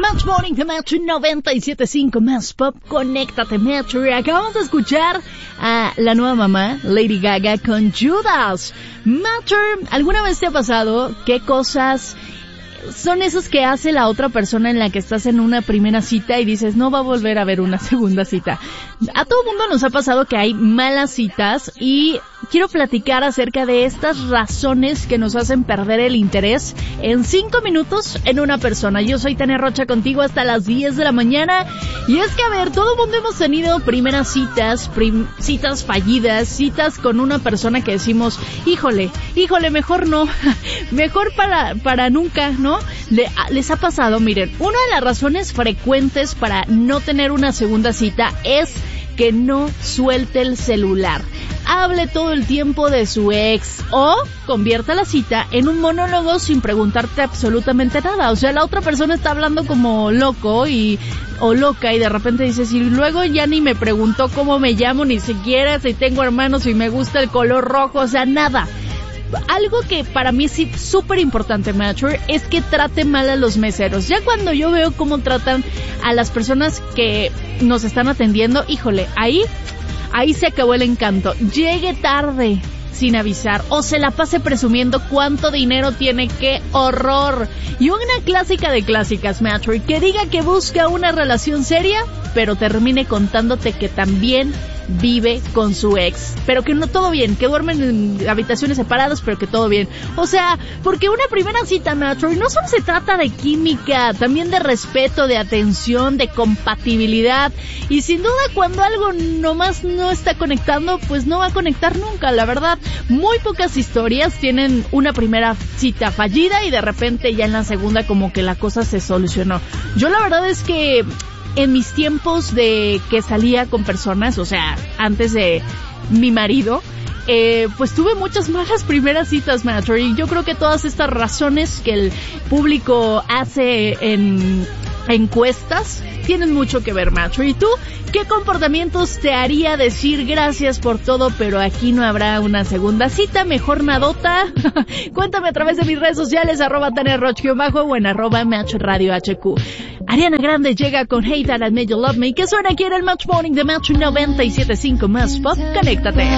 Match Morning de Metro 97.5 Más Pop. Conéctate, Metro. Acabamos de escuchar a la nueva mamá, Lady Gaga, con Judas. Metro, ¿alguna vez te ha pasado qué cosas son esas que hace la otra persona en la que estás en una primera cita y dices, no va a volver a haber una segunda cita? A todo mundo nos ha pasado que hay malas citas y quiero platicar acerca de estas razones que nos hacen perder el interés en 5 minutos en una persona. Yo soy Tania Rocha, contigo hasta las 10 de la mañana. Y es que, a ver, todo el mundo hemos tenido primeras citas, citas fallidas, citas con una persona que decimos, híjole, mejor no, mejor para nunca, ¿no? Les ha pasado. Miren, una de las razones frecuentes para no tener una segunda cita es que no suelte el celular, hable todo el tiempo de su ex o convierta la cita en un monólogo sin preguntarte absolutamente nada. O sea, la otra persona está hablando como loco o loca y de repente dices, y luego ya ni me preguntó cómo me llamo, ni siquiera si tengo hermanos, si me gusta el color rojo, o sea, nada. Algo que para mí sí súper importante, Mature, es que trate mal a los meseros. Ya cuando yo veo cómo tratan a las personas que nos están atendiendo, híjole, ahí se acabó el encanto. Llegue tarde sin avisar o se la pase presumiendo cuánto dinero tiene, ¡qué horror! Y una clásica de clásicas, Mature, que diga que busca una relación seria, pero termine contándote que también vive con su ex, pero que no todo bien, que duermen en habitaciones separadas, pero que todo bien. O sea, porque una primera cita, Mature, no solo se trata de química, también de respeto, de atención, de compatibilidad, y sin duda cuando algo nomás no está conectando, pues no va a conectar nunca, la verdad. Muy pocas historias tienen una primera cita fallida y de repente ya en la segunda como que la cosa se solucionó. Yo la verdad es que en mis tiempos de que salía con personas, o sea, antes de mi marido, pues tuve muchas malas primeras citas, Mature, y yo creo que todas estas razones que el público hace en encuestas tienen mucho que ver, Mature. ¿Y tú? ¿Qué comportamientos te haría decir gracias por todo, pero aquí no habrá una segunda cita? Mejor nadota. Cuéntame a través de mis redes sociales, @TaniaRoch_ o en @MatchRadioHQ. Ariana Grande llega con Hey That I Made You Love Me, que suena aquí en el Match Morning de Match 97.5 Más Pop. Conéctate.